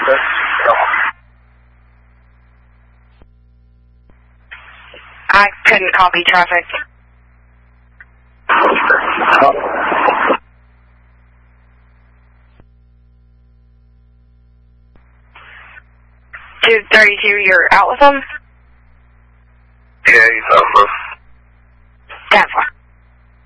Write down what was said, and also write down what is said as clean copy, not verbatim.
I couldn't copy traffic. 232, you're out with them? Yeah, he's out with us. 10-4.